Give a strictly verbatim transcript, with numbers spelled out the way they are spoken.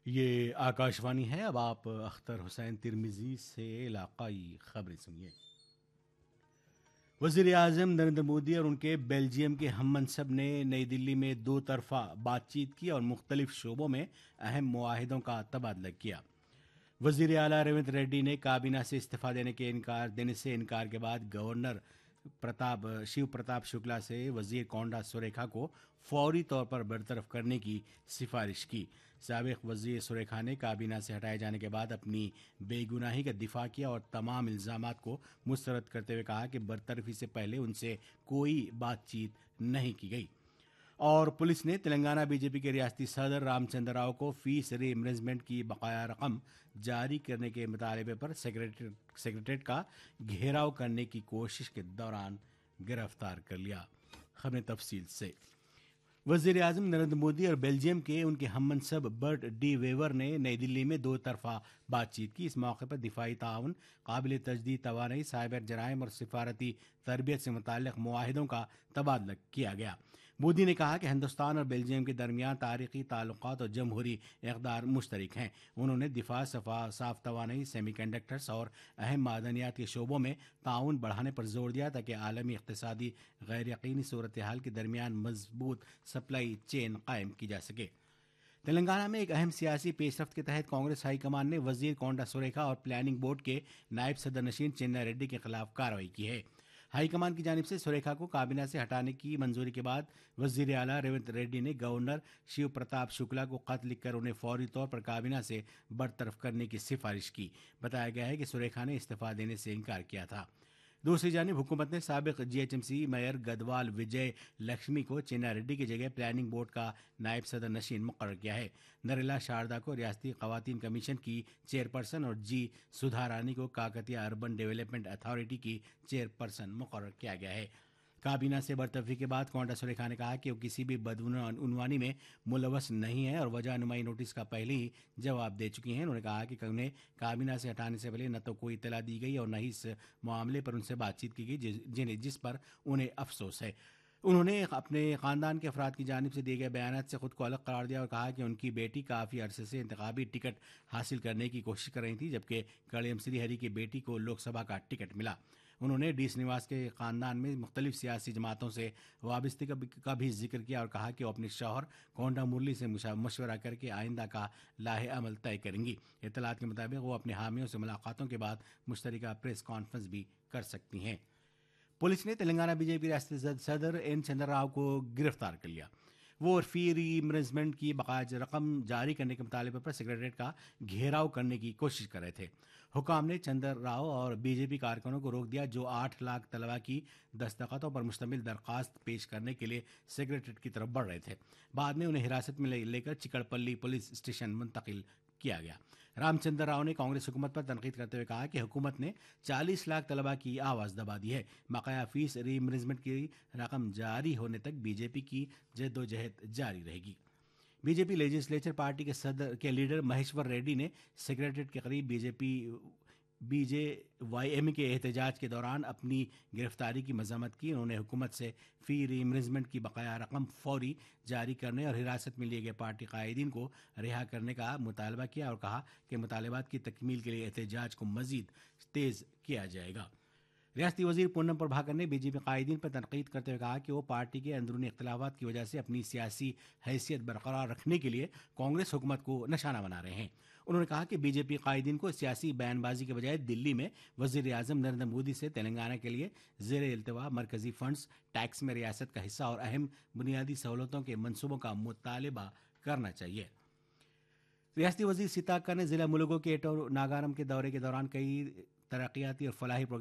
یہ آکاشوانی ہے۔ اب آپ اختر حسین ترمیزی سے علاقائی خبریں سنیے۔ وزیر اعظم نریندر مودی اور ان کے بیلجیم کے ہم منصب نے نئی دلی میں دو طرفہ بات چیت کی اور مختلف شعبوں میں اہم معاہدوں کا تبادلہ کیا۔ وزیر اعلیٰ ریونت ریڈی نے کابینہ سے استعفیٰ دینے کے انکار دینے سے انکار کے بعد گورنر پرتاپ شیو پرتاپ شکلا سے وزیر کونڈا سریکھا کو فوری طور پر برطرف کرنے کی سفارش کی۔ سابق وزیر سریکھا نے کابینہ سے ہٹائے جانے کے بعد اپنی بے گناہی کا دفاع کیا اور تمام الزامات کو مسترد کرتے ہوئے کہا کہ برطرفی سے پہلے ان سے کوئی بات چیت نہیں کی گئی۔ اور پولیس نے تلنگانہ بی جے پی کے ریاستی صدر رام چندر راؤ کو فیس ری امبرسمنٹ کی بقایا رقم جاری کرنے کے مطالبے پر سیکریٹریٹ کا گھیراؤ کرنے کی کوشش کے دوران گرفتار کر لیا۔ خبریں تفصیل سے۔ وزیر اعظم نریندر مودی اور بیلجیم کے ان کے ہم منصب برٹ ڈی ویور نے نئی دلی میں دو طرفہ بات چیت کی۔ اس موقع پر دفاعی تعاون، قابل تجدید توانائی، سائبر جرائم اور سفارتی تربیت سے متعلق معاہدوں کا تبادلہ کیا گیا۔ مودی نے کہا کہ ہندوستان اور بیلجیم کے درمیان تاریخی تعلقات اور جمہوری اقدار مشترک ہیں۔ انہوں نے دفاع، صاف توانائی، سیمی کنڈکٹرز اور اہم معدنیات کے شعبوں میں تعاون بڑھانے پر زور دیا تاکہ عالمی اقتصادی غیر یقینی صورتحال کے درمیان مضبوط سپلائی چین قائم کی جا سکے۔ تلنگانہ میں ایک اہم سیاسی پیش رفت کے تحت کانگریس ہائی کمان نے وزیر کونڈا سریکھا اور پلاننگ بورڈ کے نائب صدر نشین چنا ریڈی کے خلاف کارروائی کی ہے۔ ہائی کمان کی جانب سے سریکھا کو کابینہ سے ہٹانے کی منظوری کے بعد وزیر اعلیٰ ریونت ریڈی نے گورنر شیو پرتاپ شکلا کو خط لکھ کر انہیں فوری طور پر کابینہ سے برطرف کرنے کی سفارش کی۔ بتایا گیا ہے کہ سریکھا نے استعفیٰ دینے سے انکار کیا تھا۔ دوسری جانب حکومت نے سابق G H M C mayor Gadwal وجے لکشمی کو چنا ریڈی کی جگہ پلاننگ بورڈ کا نائب صدر نشین مقرر کیا ہے۔ نریلا شاردا کو ریاستی خواتین کمیشن کی چیئرپرسن اور جی سدھا رانی کو کاکتیا اربن ڈیولپمنٹ اتھارٹی کی چیئرپرسن مقرر کیا گیا ہے۔ کابینہ سے برطرفی کے بعد کونڈا سریکھا نے کہا کہ وہ کسی بھی بدعنوانی میں ملوث نہیں ہے اور وجہ نمائی نوٹس کا پہلے ہی جواب دے چکی ہیں۔ انہوں نے کہا کہ انہیں کابینہ سے ہٹانے سے پہلے نہ تو کوئی اطلاع دی گئی اور نہ ہی اس معاملے پر ان سے بات چیت کی گئی جنہیں جس پر انہیں افسوس ہے۔ انہوں نے اپنے خاندان کے افراد کی جانب سے دیے گئے بیانات سے خود کو الگ قرار دیا اور کہا کہ ان کی بیٹی کافی عرصے سے انتخابی ٹکٹ حاصل کرنے کی کوشش کر رہی تھی جبکہ کڑیم سری ہری کی بیٹی کو لوک سبھا کا ٹکٹ ملا۔ انہوں نے ڈی سنیواس کے خاندان میں مختلف سیاسی جماعتوں سے وابستگی کا بھی ذکر کیا اور کہا کہ وہ اپنے شوہر کونڈا مرلی سے مشورہ کر کے آئندہ کا لاہ عمل طے کریں گی۔ اطلاعات کے مطابق وہ اپنے حامیوں سے ملاقاتوں کے بعد مشترکہ پریس کانفرنس بھی کر سکتی ہیں۔ پولیس نے تلنگانہ بی جے پی ریاستی صدر این چندر راؤ کو گرفتار کر لیا۔ وہ فی ری امبرسمنٹ کی بقایا رقم جاری کرنے کے مطالبے پر سیکریٹریٹ کا گھیراؤ کرنے کی کوشش کر رہے تھے۔ حکام نے چندر راؤ اور بی جے پی کارکنوں کو روک دیا جو آٹھ لاکھ طلبہ کی دستخطوں پر مشتمل درخواست پیش کرنے کے لیے سیکریٹریٹ کی طرف بڑھ رہے تھے۔ بعد میں انہیں حراست میں لے کر چکڑ پلی پولیس اسٹیشن منتقل کیا گیا۔ رام چندر راؤ نے کانگریس حکومت پر تنقید کرتے ہوئے کہا کہ حکومت نے چالیس لاکھ طلبہ کی آواز دبا دی ہے۔ بقایا فیس ری امبرسمنٹ کی رقم جاری ہونے تک بی جے پی کی جدوجہد جاری رہے گی۔ بی جے پی لیجسلیچر پارٹی کے صدر کے لیڈر مہیشور ریڈی نے سیکریٹریٹ کے قریب بی جے پی بی جے وائی ایم کے احتجاج کے دوران اپنی گرفتاری کی مذمت کی۔ انہوں نے حکومت سے فی ری امبرسمنٹ کی بقایا رقم فوری جاری کرنے اور حراست میں لیے گئے پارٹی قائدین کو رہا کرنے کا مطالبہ کیا اور کہا کہ مطالبات کی تکمیل کے لیے احتجاج کو مزید تیز کیا جائے گا۔ ریاستی وزیر پونم پربھاکر نے بی جے پی قائدین پر تنقید کرتے ہوئے کہا کہ وہ پارٹی کے اندرونی اختلافات کی وجہ سے اپنی سیاسی حیثیت برقرار رکھنے کے لیے کانگریس حکومت کو نشانہ بنا رہے ہیں۔ انہوں نے کہا کہ بی جے پی قائدین کو سیاسی بیان بازی کے بجائے دلی میں وزیر اعظم نریندر مودی سے تلنگانہ کے لیے زیر التوا مرکزی فنڈز، ٹیکس میں ریاست کا حصہ اور اہم بنیادی سہولتوں کے منصوبوں کا مطالبہ کرنا چاہیے۔ ریاستی وزیر سیتا اکا نے ضلع ملوگو کے ایٹو ناگارم کے دورے کے دوران کئی ترقیاتی اور فلاحی